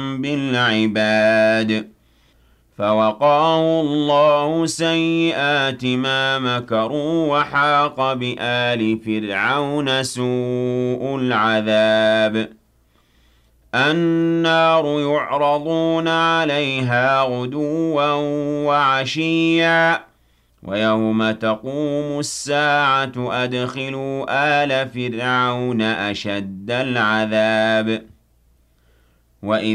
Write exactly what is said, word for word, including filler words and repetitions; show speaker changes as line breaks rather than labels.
بالعباد فوقاه الله سيئات ما مكروا وحاق بآل فرعون سوء العذاب النار يعرضون عليها غدوا وعشيا ويوم تقوم الساعة أدخلوا آل فرعون أشد العذاب وإذ